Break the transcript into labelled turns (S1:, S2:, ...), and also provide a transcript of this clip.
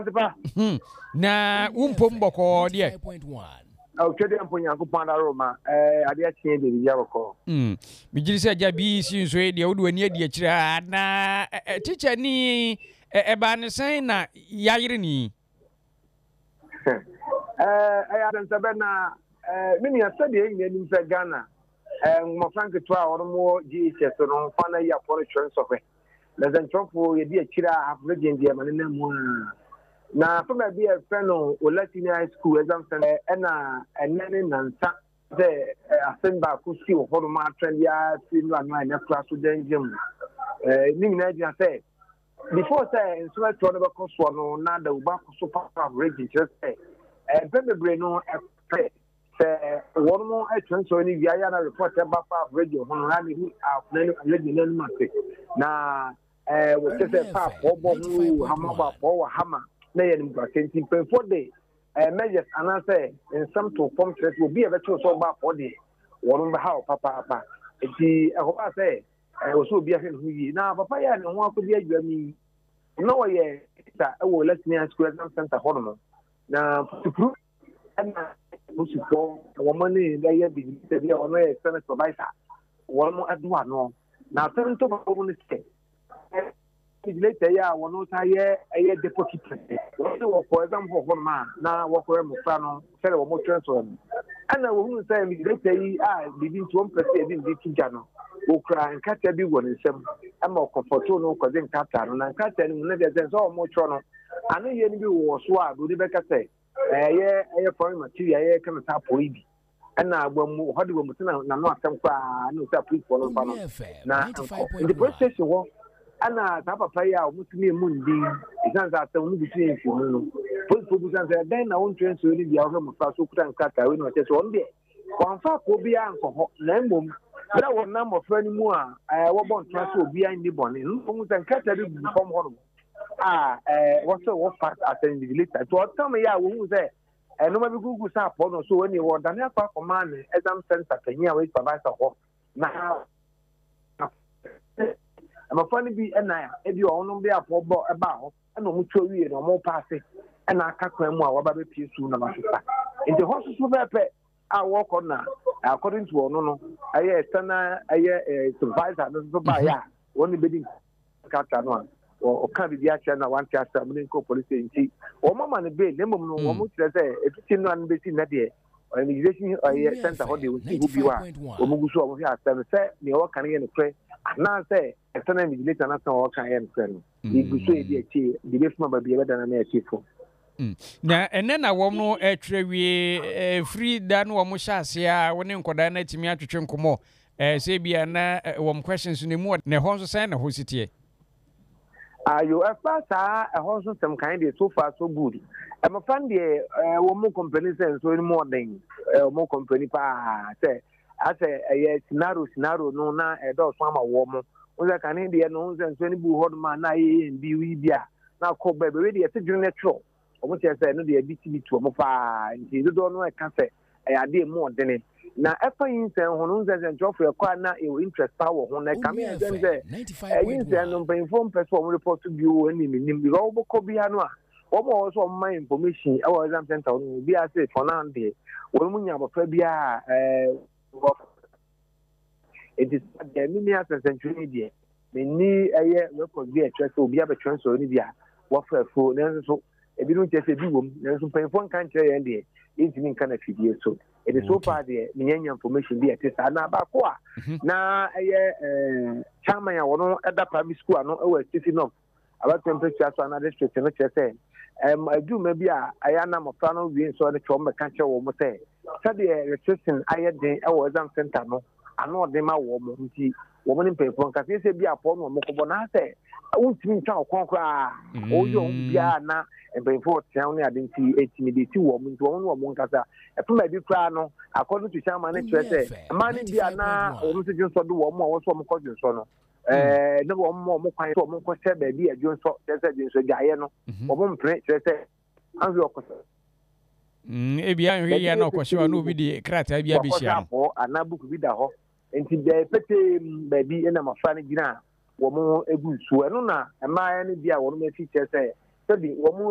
S1: Na umpom boko de.
S2: O twede amponya ko panda Roma ade atie de ya boko.
S1: Mi giri se ja bi si nso e de wo ani adi akira na teacher ni ba ne sen na yayire ni.
S2: Ya dan sabena mini asade yin ni mfe Ghana. Mo Frank to a wono mo GHS no fa na ya for insurance of it. Na zentofo ye di akira afregen de ma na mu na from be a friend on Olatini High School exam center na enene nansa de asemba ku si wo hodo ma trend ya si no anu na class so denjem ni na dia say before say so to no be so no na da uba so pa average just say bebre no say one more so ni via ya na report ba pa average ho no na ni afnani average na ma say na we say pa obo hu hama ba po hama na ye nim kwasenti for day measures and say in some to form stress will be a better so ba for day one how papa enti I hope I say also be a who yi na papa ya ne ho akodi adwami no ye ta e wo let me school exam center hono na to na musiko wo mani da ye bi bi ono ye senate supervisor wo mo adua no na tento ba wo ni se later ya wono ta ye deputy president wo for example for man na wo ko mo fa no sele wo mo transfer ana wo hu say mi later yi bibin to person bi bi tija no wo kra nkata bi wo nsem ama comforto no ko den nkata no na nkata ni na de so mo tro no ana ye ni bi wo so a do ni be ka say ye foreign material ye kan ta poibi ana agbamu hodi wo mutuna na no atem kwa no sa police for no fa no na in the police station wo ana ta papa ya mutumi mundi isanza ata mu bitu enfi no police sanza den na won train so ni bia wo mu fa so kuta nkata we no che so on de wan fa ko bia anko na mbom na won na mo fra ni mu a wo bon tra so bia ni boni no mu san kata bi form ho what so what part at individual to tell me ya wo hu say no ma bi gugu sa po no so we ni wo dan akwa command exam center kenya we supervisor ho na ama fani bi na ebi ono bi apobo eba ho na mu twa wie no mo pass na akakwan mu a waba be pie su na masesa nti hosusu bepe a work on na according to ono no aye external aye supervisor no so ba ya woni be din kata no o ka bi dia cha na wan tia sa mu ko police nti o mama ne be ne mum no o mu tire say etuti no an be si na de immigration aye center ho de o si hu bi wa o mu gusu o mu fi asem say ne o kan ye ne kre na say external immigration na so o kan ye ne kre no igusu e di echi di be fuma ba bi e da na na echi fo
S1: na ene na wom no atrewie free da no wom hyase a woni nkoda na timi atwetwe nkomo say bia na wom questions ne mu ne ho so say na ho sitie
S2: ayo afasa ho so some kind of so far so good am fan de wom company say so ni more than wom company pa say ase scenario no na do so ama wom o za kan de no so ni bu hod man na ye bi wi bia na ko be we de te dwene tro omo che say no de BTB to omo pa nti do no e ka say ade mu odene na efa yin say hono nze ntofo e kwa na e interest power ho na ka me nze yin say no be inform person omo report bi o ni nim bi o boko bi anu a omo also my information e wa exam center no bi a say for now de wo mu nya bofa bi a it is the mini century de ni eye record bi e trace obi a be transfer ni bi a wo fa fo na so ebi no tese bi wom na so penfon kan kire yan de intimi kan afidie so it is so far the nyanya information bi etesa na ba ko a na chairman ya wono eda primary school ano e wa city north about temperature so na district no chese adu ma bi a aya na mo fa no wi so ne chom be kan kire wo mo say sabe restriction aye den e wo exam center no ano de ma wo mo nti wo mo ni penfon ka se bi apo no mo ko bo na say untimi twa okonkra o yo bia na before town ni adenti etimidity wo mu nto wo mo nkasa efuma bi kra no according to chairman ne chese man bia na wo mu se junso do wo mo wo so mo ko junso no na wo mo kwan so mo ko se ba bi adjunso chese junso gaye no wo mo mpre chese anzi okoso
S1: e bia hwe ya na okoso na obi di krata bia be hia
S2: no ana book bi da ho enti be pete ba bi na mafa ne gina wo mo egu su eno na ema ya ne bia wo no ma fi chese sabi wo